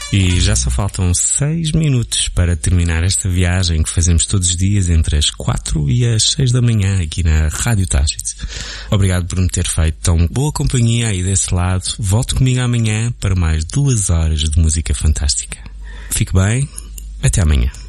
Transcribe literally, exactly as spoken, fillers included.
E já só faltam seis minutos para terminar esta viagem que fazemos todos os dias entre as quatro e as seis da manhã aqui na Rádio Tágites. Obrigado por me ter feito tão boa companhia aí desse lado. Volte comigo amanhã para mais duas horas de música fantástica. Fique bem, até amanhã.